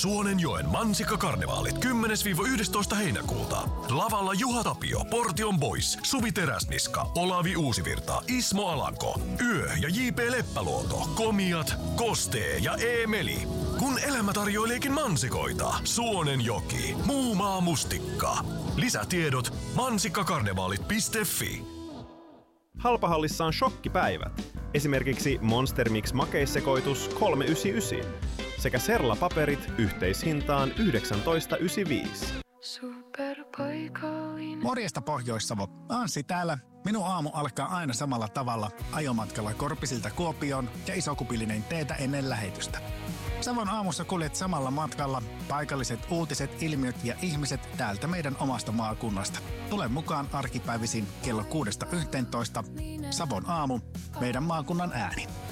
Suonenjoen Mansikkakarnevaalit 10-11 heinäkuuta. Lavalla Juha Tapio, Portion Boys, Suvi Teräsniska, Olavi Uusivirta, Ismo Alanko, Yö ja J.P. Leppäluoto, Komiat, Kostee ja Eemeli. Kun elämä tarjoileekin mansikoita, Suonenjoki, Muumaa mustikka. Lisätiedot mansikkakarnevaalit.fi. Halpahallissa on shokkipäivät. Esimerkiksi Monster Mix makeissekoitus 3,99 sekä Serla-paperit yhteishintaan 19,95. Morjesta Pohjois-Savo. Anssi täällä. Minun aamu alkaa aina samalla tavalla ajomatkalla Korpisilta Kuopioon ja isokupillinen teetä ennen lähetystä. Savon aamussa kuljet samalla matkalla paikalliset uutiset, ilmiöt ja ihmiset täältä meidän omasta maakunnasta. Tule mukaan arkipäivisin kello 6-11. Savon aamu, meidän maakunnan ääni.